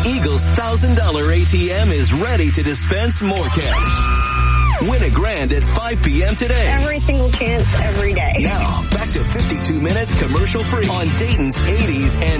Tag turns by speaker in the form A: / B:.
A: Eagle's $1,000 ATM is ready to dispense more cash. Win $1,000 at 5 p.m. today.
B: Every single chance, every day.
A: Now, back to 52 minutes commercial free on Dayton's 80s and